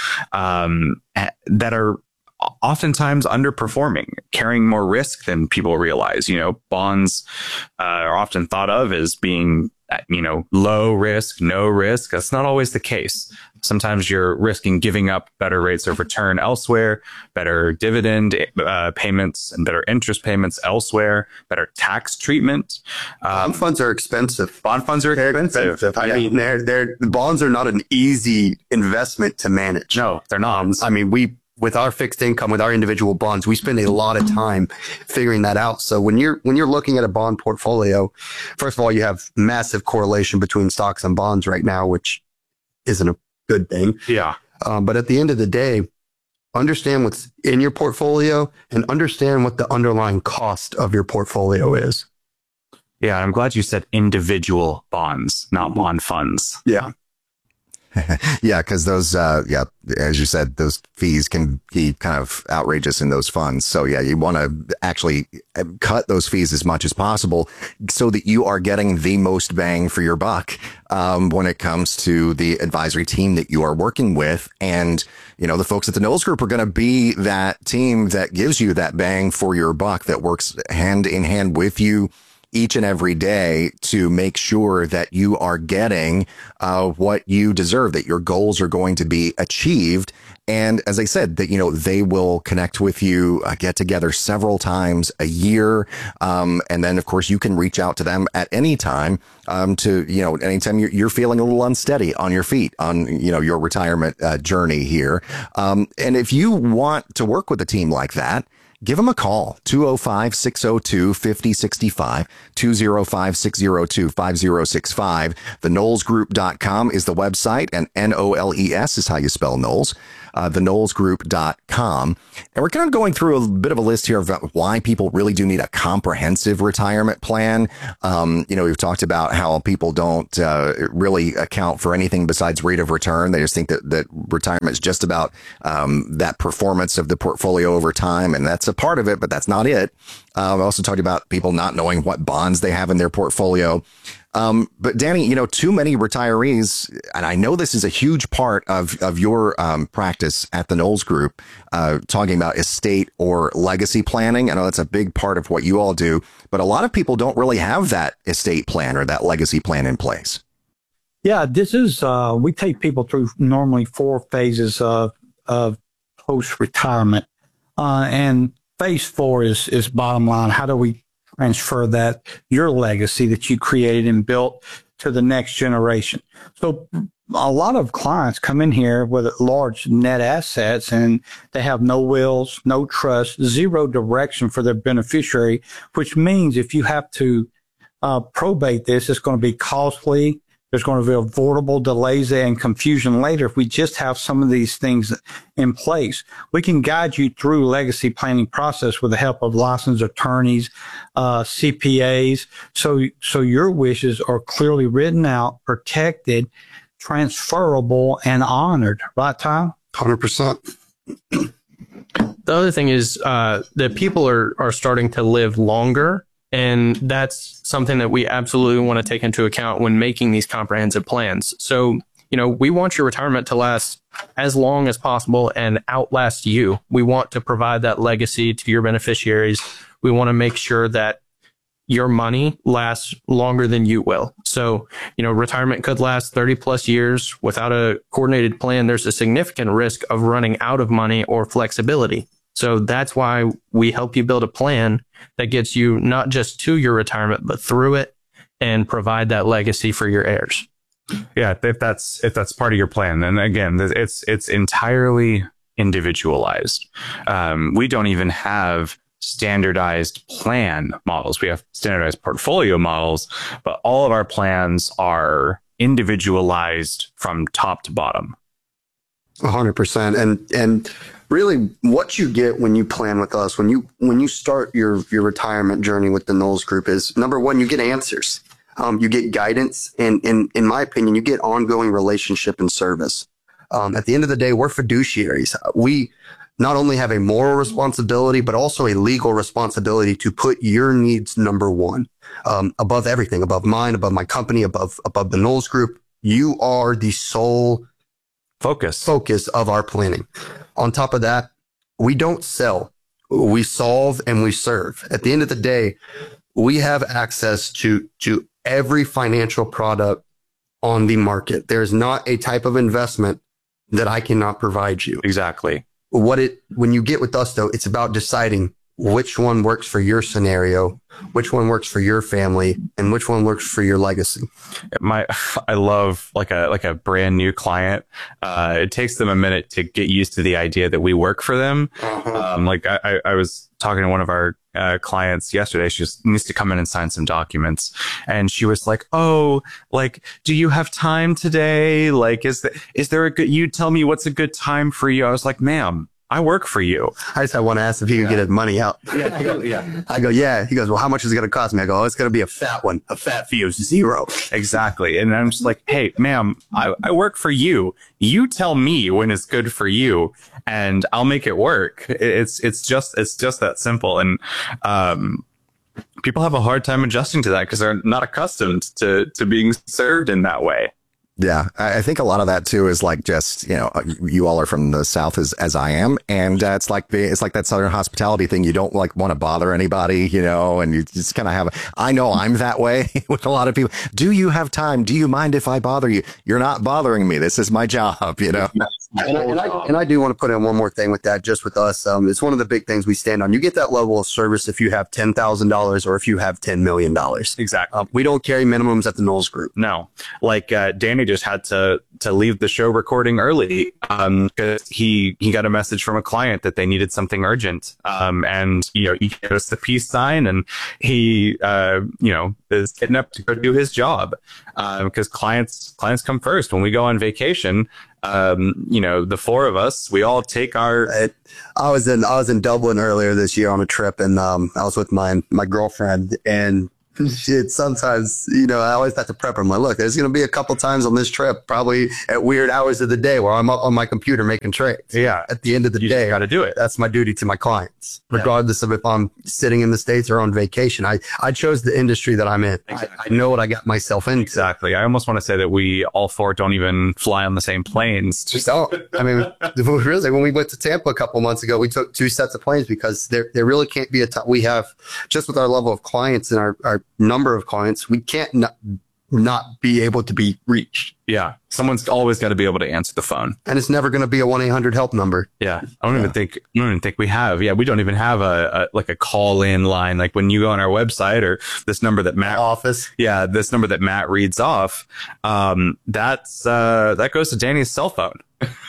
um, that are oftentimes underperforming, carrying more risk than people realize. You know, bonds uh, are often thought of as being, you know, low risk, no risk. That's not always the case. Sometimes you're risking giving up better rates of return elsewhere, better dividend uh, payments and better interest payments elsewhere, better tax treatment. Um, bond funds are expensive. Bond funds are expensive. expensive. I yeah. mean, they're, they're, the bonds are not an easy investment to manage. No, they're not. Um, I mean, we, with our fixed income, with our individual bonds, we spend a lot of time figuring that out. So when you're, when you're looking at a bond portfolio, first of all, you have massive correlation between stocks and bonds right now, which isn't a good thing. Yeah. Um, but at the end of the day, understand what's in your portfolio and understand what the underlying cost of your portfolio is. Yeah. I'm glad you said individual bonds, not bond funds. Yeah. Yeah, because those, uh, yeah, as you said, those fees can be kind of outrageous in those funds. So yeah, you want to actually cut those fees as much as possible so that you are getting the most bang for your buck um, when it comes to the advisory team that you are working with. And, you know, the folks at the Knowles Group are going to be that team that gives you that bang for your buck, that works hand in hand with you each and every day to make sure that you are getting uh, what you deserve, that your goals are going to be achieved. And as I said, that, you know, they will connect with you, uh, get together several times a year. Um, and then, of course, you can reach out to them at any time um, to, you know, anytime you're, you're feeling a little unsteady on your feet on, you know, your retirement uh, journey here. Um, and if you want to work with a team like that, give them a call, two oh five, six oh two, five oh six five, two oh five, six oh two, five oh six five. the knowles group dot com is the website, and N O L E S is how you spell Knowles, uh, the knowles group dot com. And we're kind of going through a bit of a list here of why people really do need a comprehensive retirement plan. Um, you know, we've talked about how people don't uh, really account for anything besides rate of return. They just think that, that retirement is just about um, that performance of the portfolio over time, and that's a part of it, but that's not it. Uh, I also talked about people not knowing what bonds they have in their portfolio. Um, but Danny, you know, too many retirees, and I know this is a huge part of, of your um, practice at the Knowles Group, uh, talking about estate or legacy planning. I know that's a big part of what you all do, but a lot of people don't really have that estate plan or that legacy plan in place. Yeah, this is, uh, we take people through normally four phases of, of post-retirement. Uh, and phase four is, is bottom line. How do we transfer that, your legacy that you created and built, to the next generation? So a lot of clients come in here with large net assets, and they have no wills, no trust, zero direction for their beneficiary, which means if you have to uh, probate this, it's going to be costly. There's going to be avoidable delays and confusion later. If we just have some of these things in place, we can guide you through legacy planning process with the help of licensed attorneys, uh, C P As. So, so your wishes are clearly written out, protected, transferable, and honored. Right, Tom? one hundred percent. The other thing is uh, that people are, are starting to live longer. And that's something that we absolutely want to take into account when making these comprehensive plans. So, you know, we want your retirement to last as long as possible and outlast you. We want to provide that legacy to your beneficiaries. We want to make sure that your money lasts longer than you will. So, you know, retirement could last thirty plus years without a coordinated plan. There's a significant risk of running out of money or flexibility. So that's why we help you build a plan that gets you not just to your retirement, but through it, and provide that legacy for your heirs. Yeah, if that's if that's part of your plan, then again, it's it's entirely individualized. Um, we don't even have standardized plan models. We have standardized portfolio models, but all of our plans are individualized from top to bottom. A hundred percent. And, and really what you get when you plan with us, when you, when you start your, your retirement journey with the Knowles Group is, number one, you get answers. Um, you get guidance. And in, in my opinion, you get ongoing relationship and service. Um, at the end of the day, we're fiduciaries. We not only have a moral responsibility, but also a legal responsibility to put your needs number one, um, above everything, above mine, above my company, above, above the Knowles Group. You are the sole focus focus of our planning. On top of that, we don't sell, we solve and we serve. At the end of the day, we have access to, to every financial product on the market. There's not a type of investment that I cannot provide you. Exactly. What it, when you get with us though, it's about deciding which one works for your scenario, which one works for your family, and which one works for your legacy. My, I love like a, like a brand new client. Uh, it takes them a minute to get used to the idea that we work for them. Uh-huh. Um, like I, I was talking to one of our uh, clients yesterday. She just needs to come in and sign some documents. And she was like, oh, like, do you have time today? Like, is, the, is there a good, you tell me what's a good time for you? I was like, ma'am, I work for you. I just I want to ask if he could get his money out. Yeah, I go, yeah. I go, yeah. He goes, well, how much is it going to cost me? I go, oh, it's going to be a fat one. A fat fee of zero. Exactly. And I'm just like, hey, ma'am, I, I work for you. You tell me when it's good for you and I'll make it work. It's, it's just, it's just that simple. And, um, people have a hard time adjusting to that because they're not accustomed to, to being served in that way. Yeah, I think a lot of that too is like just, you know, you all are from the South as, as I am. And uh, it's like the, it's like that Southern hospitality thing. You don't like want to bother anybody, you know, and you just kind of have, a, I know I'm that way with a lot of people. Do you have time? Do you mind if I bother you? You're not bothering me. This is my job, you know? And I, and, I, and I do want to put in one more thing with that, just with us. Um, it's one of the big things we stand on. You get that level of service if you have ten thousand dollars or if you have ten million dollars. Exactly. Um, we don't carry minimums at the Knowles Group. No. Like uh, Danny just had to to leave the show recording early um, because he, he got a message from a client that they needed something urgent. Um, and, you know, he gave us the peace sign and he, uh, you know, is getting up to go do his job because um, clients clients come first. When we go on vacation, um, you know, the four of us, we all take our. I, I was in I was in Dublin earlier this year on a trip, and um, I was with my my girlfriend, and shit, sometimes, you know, I always have to prep her. I'm like, look, there's going to be a couple times on this trip, probably at weird hours of the day where I'm up on my computer making trades. Yeah. At the end of the you day, got to do it. That's my duty to my clients, regardless yeah. of if I'm sitting in the States or on vacation. I, I chose the industry that I'm in. Exactly. I, I know what I got myself into. Exactly. I almost want to say that we all four don't even fly on the same planes. Just don't. I mean, really, when we went to Tampa a couple months ago, we took two sets of planes because there, there really can't be a time. We have, just with our level of clients and our, our number of clients, we can't not, not be able to be reached. Yeah. Someone's always got to be able to answer the phone. And it's never going to be a one eight hundred help number. Yeah. I don't yeah. even think, I don't even think we have. Yeah. We don't even have a, a like a call in line. Like when you go on our website or this number that Matt office. Yeah. This number that Matt reads off. Um, that's, uh, that goes to Danny's cell phone.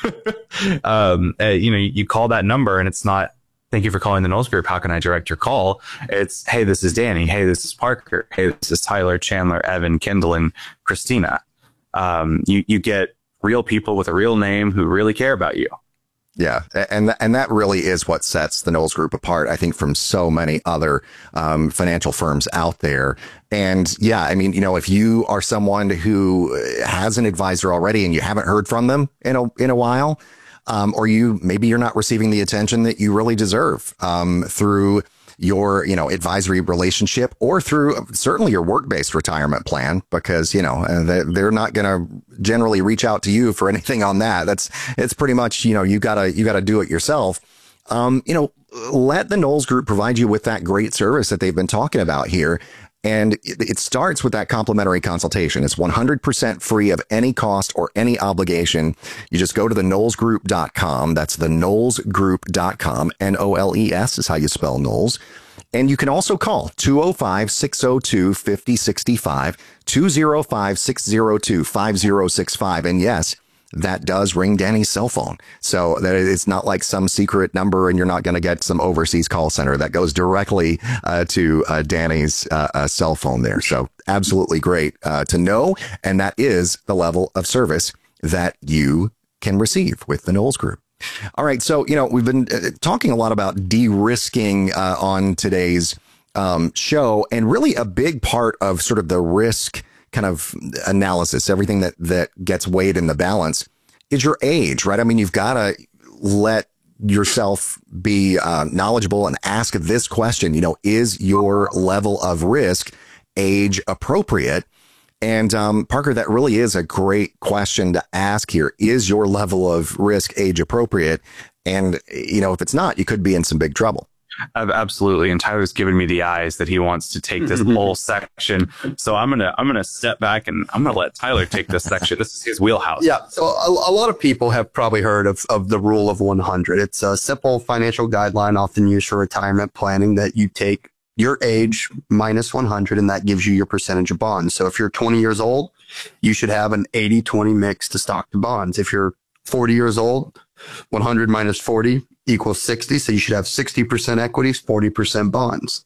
um, uh, you know, you, you call that number and it's not, thank you for calling the Knowles Group. How can I direct your call? It's, hey, this is Danny. Hey, this is Parker. Hey, this is Tyler, Chandler, Evan, Kendall, and Christina. Um, you, you get real people with a real name who really care about you. Yeah. And, and that really is what sets the Knowles Group apart, I think, from so many other um, financial firms out there. And yeah, I mean, you know, if you are someone who has an advisor already and you haven't heard from them in a, in a while, Um, or you maybe you're not receiving the attention that you really deserve um, through your, you know, advisory relationship or through certainly your work-based retirement plan, because, you know, they're not going to generally reach out to you for anything on that. That's it's pretty much, you know, you gotta you gotta do it yourself. Um, you know, let the Knowles Group provide you with that great service that they've been talking about here. And it starts with that complimentary consultation. It's one hundred percent free of any cost or any obligation. You just go to the knowles group dot com. That's the knowles group dot com. N O L E S is how you spell Knowles. And you can also call two oh five, six oh two, five oh six five, two oh five, six oh two, five oh six five. And yes, that does ring Danny's cell phone. So that it's not like some secret number and you're not going to get some overseas call center. That goes directly uh, to uh, Danny's uh, uh, cell phone there. So absolutely great uh, to know. And that is the level of service that you can receive with the Knowles Group. All right. So, you know, we've been uh, talking a lot about de-risking uh, on today's um, show, and really a big part of sort of the risk kind of analysis, everything that, that gets weighed in the balance is your age, right? I mean, you've got to let yourself be uh, knowledgeable and ask this question, you know, is your level of risk age appropriate? And um, Parker, that really is a great question to ask here. Is your level of risk age appropriate? And, you know, if it's not, you could be in some big trouble. Absolutely. And Tyler's given me the eyes that he wants to take this whole section. So I'm going to, I'm going to step back and I'm going to let Tyler take this section. This is his wheelhouse. Yeah. So a, a lot of people have probably heard of, of the rule of one hundred. It's a simple financial guideline often used for retirement planning that you take your age minus one hundred, and that gives you your percentage of bonds. So if you're twenty years old, you should have an eighty twenty mix to stock to bonds. If you're forty years old, one hundred minus forty equals sixty. So you should have sixty percent equities, forty percent bonds.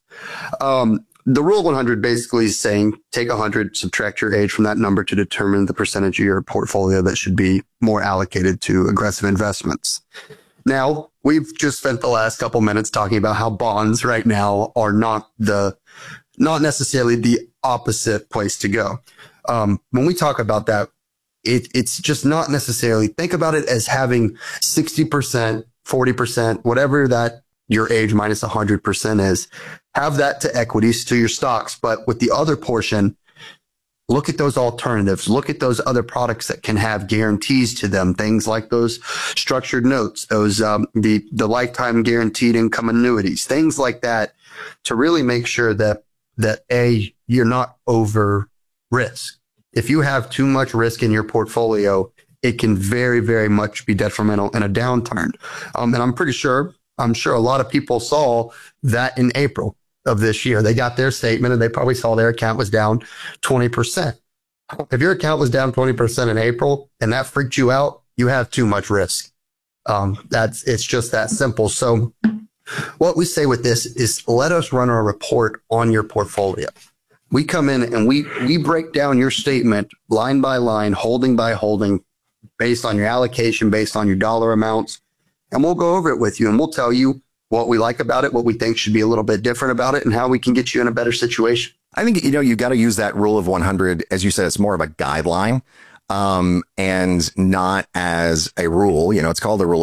Um, the rule of one hundred basically is saying take one hundred, subtract your age from that number to determine the percentage of your portfolio that should be more allocated to aggressive investments. Now, we've just spent the last couple minutes talking about how bonds right now are not the, not necessarily the opposite place to go. Um, when we talk about that, it, it's just not necessarily, think about it as having sixty percent, forty percent, whatever that your age minus one hundred percent is, have that to equities, to your stocks. But with the other portion, look at those alternatives. Look at those other products that can have guarantees to them. Things like those structured notes, those um, the the lifetime guaranteed income annuities, things like that, to really make sure that that a you're not over risk. If you have too much risk in your portfolio, it can very, very much be detrimental in a downturn. Um, and I'm pretty sure, I'm sure a lot of people saw that in April of this year. They got their statement and they probably saw their account was down twenty percent. If your account was down twenty percent in April and that freaked you out, you have too much risk. Um, that's, it's just that simple. So what we say with this is let us run a report on your portfolio. We come in and we, we break down your statement line by line, holding by holding, based on your allocation, based on your dollar amounts. And we'll go over it with you and we'll tell you what we like about it, what we think should be a little bit different about it, and how we can get you in a better situation. I think, you know, you got to use that rule of one hundred. As you said, it's more of a guideline, um, and not as a rule. You know, it's called the rule